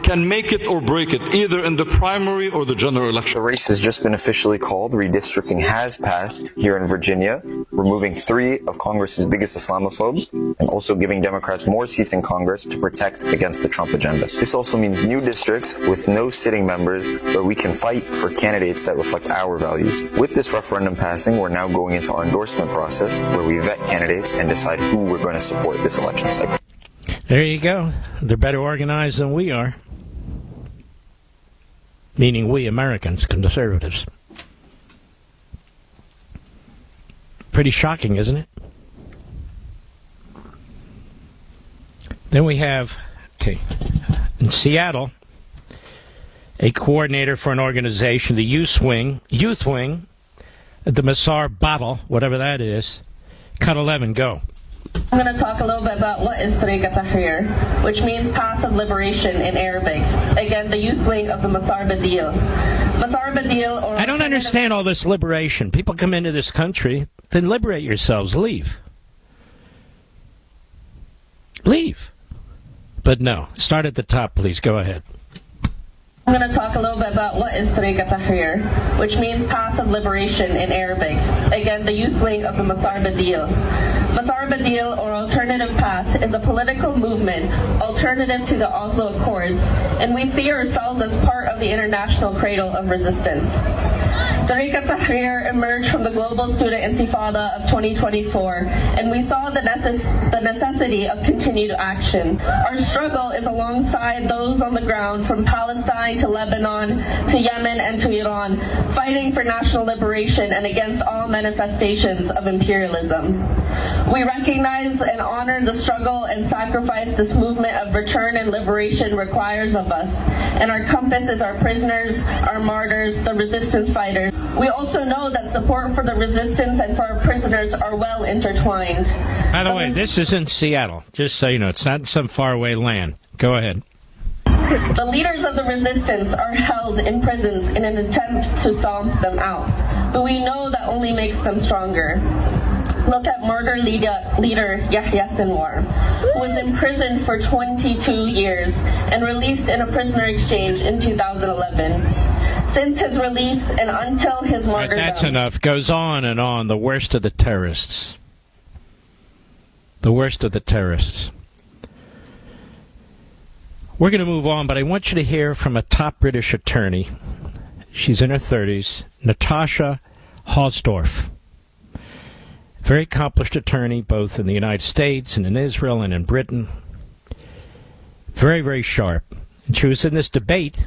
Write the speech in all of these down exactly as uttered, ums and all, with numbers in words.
can make it or break it, either in the primary or the general election. The race has just been officially called. Redistricting has passed here in Virginia, removing three of Congress's biggest Islamophobes and also giving Democrats more seats in Congress to protect against the Trump agenda. This also means new districts with no sitting members where we can fight for candidates that reflect our values. With this referendum passing, we're now going into our endorsement process where we vet candidates and decide who we're going to support this election cycle. There you go. They're better organized than we are. Meaning we Americans, conservatives. Pretty shocking, isn't it? Then we have, okay, in Seattle, a coordinator for an organization, the Youth Wing, Youth Wing, at the Masar Battle, whatever that is. Cut eleven, go. I'm going to talk a little bit about what is Tariq Tahrir, which means path of liberation in Arabic. Again, the youth wing of the Masar Badil. Masar Badil, or... I don't understand all this liberation. People come into this country, then liberate yourselves. Leave. Leave. But no. Start at the top, please. Go ahead. I'm going to talk a little bit about what is Tariq Tahrir, which means path of liberation in Arabic. Again, the youth wing of the Masar Badil. Masar Badil, or Alternative Path, is a political movement alternative to the Oslo Accords, and we see ourselves as part of the international cradle of resistance. Tariq Tahrir emerged from the global student intifada of twenty twenty-four, and we saw the, necess- the necessity of continued action. Our struggle is alongside those on the ground from Palestine to Lebanon to Yemen and to Iran, fighting for national liberation and against all manifestations of imperialism. We recognize and honor the struggle and sacrifice this movement of return and liberation requires of us, and our compass is our prisoners, our martyrs, the resistance fighters. We also know that support for the resistance and for our prisoners are well intertwined. By the way, this is in Seattle, just so you know. It's not in some faraway land. Go ahead. The leaders of the resistance are held in prisons in an attempt to stomp them out, but we know that only makes them stronger. Look at martyr leader, leader Yahya Sinwar, who was imprisoned for twenty-two years and released in a prisoner exchange in two thousand eleven. Since his release and until his martyrdom... Right, that's enough. Goes on and on. The worst of the terrorists. The worst of the terrorists. We're going to move on, but I want you to hear from a top British attorney. She's in her thirties, Natasha Hausdorff. Very accomplished attorney, both in the United States and in Israel and in Britain. Very, very sharp. And she was in this debate,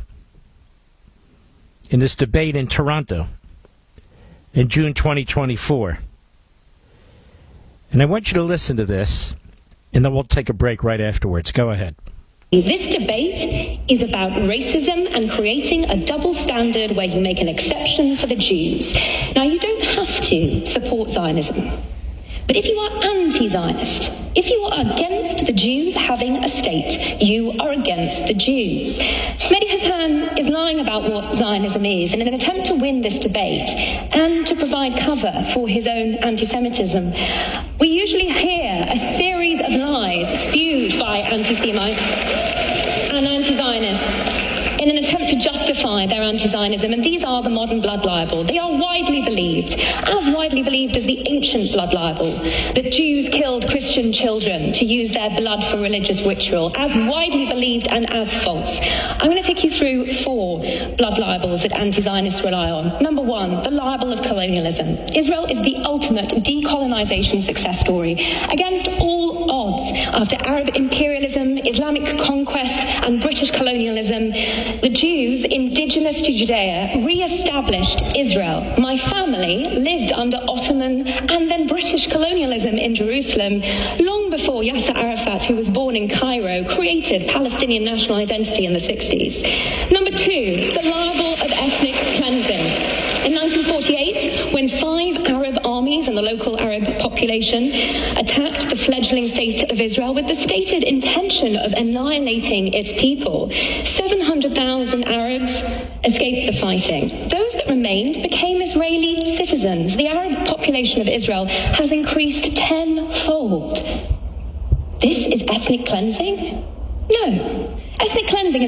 in this debate in Toronto in June twenty twenty-four. And I want you to listen to this, and then we'll take a break right afterwards. Go ahead. This debate is about racism and creating a double standard where you make an exception for the Jews. Now, you don't have to support Zionism, but if you are anti-Zionist, if you are against the Jews having a state, you are against the Jews. Mehdi Hasan is lying about what Zionism is in an attempt to win this debate and to provide cover for his own anti-Semitism. We usually hear a series of lies spewed by anti-Semites and anti-Zionists in an attempt to justify their anti-Zionism, and these are the modern blood libel. They are widely believed, as widely believed as the ancient blood libel, that Jews killed Christian children to use their blood for religious ritual, as widely believed and as false. I'm going to take you through four blood libels that anti-Zionists rely on. Number one, the libel of colonialism. Israel is the ultimate decolonization success story. Against all odds, after Arab imperialism, Islamic conquest, and British colonialism, the Jews, indigenous to Judea, re-established Israel. My family lived under Ottoman and then British colonialism in Jerusalem long before Yasser Arafat, who was born in Cairo, created Palestinian national identity in the sixties. Number two, the libel of ethnic cleansing. In nineteen forty-eight, when five Arab armies and the local Arab population attacked the fledgling state of Israel with the stated intention of annihilating its people, seven hundred thousand Arabs escaped the fighting. Those that remained became Israeli citizens. The Arab population of Israel has increased tenfold. This is ethnic cleansing? No. Ethnic cleansing is